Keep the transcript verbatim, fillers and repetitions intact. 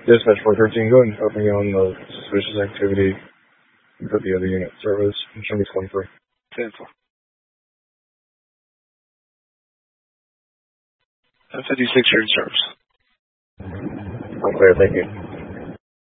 Dispatch four thirteen, go ahead and help me on the suspicious activity and put the other unit in service. It should be twenty-three. ten four. ten fifty-six, you're in service. I'm clear, thank you.